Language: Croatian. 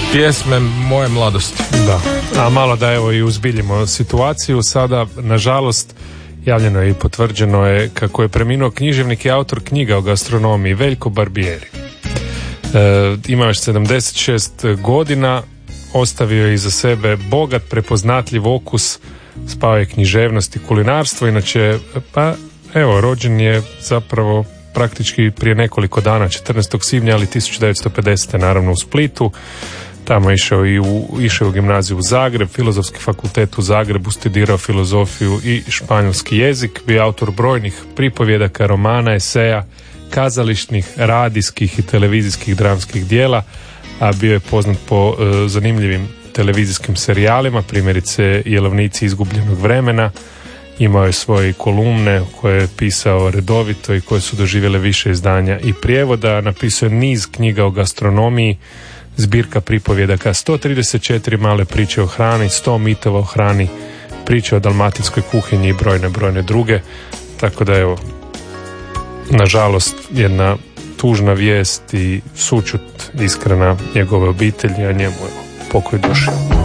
pjesme moje mladosti. Da, a malo da evo i uzbiljimo situaciju. Sada, nažalost, javljeno je i potvrđeno je kako je preminuo književnik i autor knjiga o gastronomiji Veljko Barbieri. Ima još 76 godina, ostavio je iza sebe bogat, prepoznatljiv okus, spao je književnost i kulinarstvo, inače, pa evo, rođen je zapravo praktički prije nekoliko dana, 14. svibnja, ali 1950. naravno u Splitu. Tamo je išao u gimnaziju u Zagreb, Filozofski fakultet u Zagrebu, studirao filozofiju i španjolski jezik, bio autor brojnih pripovjedaka, romana, eseja, kazališnih, radijskih i televizijskih dramskih dijela, a bio je poznat po zanimljivim televizijskim serijalima, primjerice Jelovnici izgubljenog vremena. Imao je svoje kolumne koje je pisao redovito i koje su doživjele više izdanja i prijevoda. Napisao je niz knjiga o gastronomiji, zbirka pripovjedaka, 134 male priče o hrani, 100 mitova o hrani, priče o dalmatinskoj kuhinji i brojne druge. Tako da evo, nažalost, jedna tužna vijest i sućut iskrena njegove obitelji, a njemu pokoj duše.